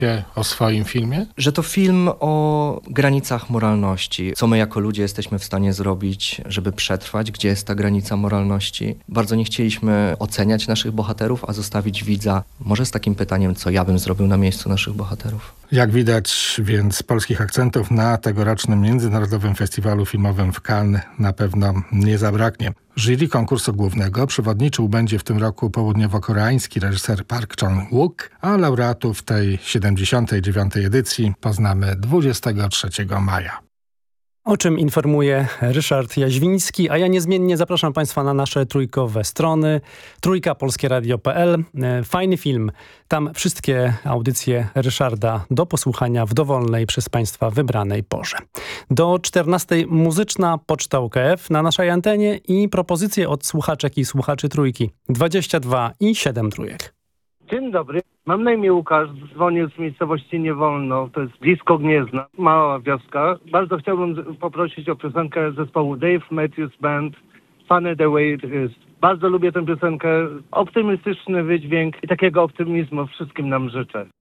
o swoim filmie? Że to film o granicach moralności. Co my jako ludzie jesteśmy w stanie zrobić, żeby przetrwać, gdzie jest ta granica moralności. Bardzo nie chcieliśmy oceniać naszych bohaterów, a zostawić widza może z takim pytaniem, co ja bym zrobił na miejscu naszych bohaterów. Jak widać więc polskich akcentów na tegorocznym Międzynarodowym Festiwalu Filmowym w Cannes na pewno nie zabraknie. Jury konkursu głównego przewodniczył będzie w tym roku południowo-koreański reżyser Park Chan-wook, a laureatów tej 79. edycji poznamy 23 maja. O czym informuje Ryszard Jaźwiński, a ja niezmiennie zapraszam Państwa na nasze trójkowe strony trójkapolskieradio.pl. Fajny film. Tam wszystkie audycje Ryszarda do posłuchania w dowolnej przez Państwa wybranej porze. Do 14 muzyczna Poczta UKF na naszej antenie i propozycje od słuchaczek i słuchaczy Trójki. 22 i 7 trójek. Dzień dobry. Mam na imię Łukasz, dzwonię z miejscowości Niewolno, to jest blisko Gniezna, mała wioska. Bardzo chciałbym poprosić o piosenkę zespołu Dave Matthews Band, Funny the Way It Is. Bardzo lubię tę piosenkę, optymistyczny wydźwięk i takiego optymizmu wszystkim nam życzę.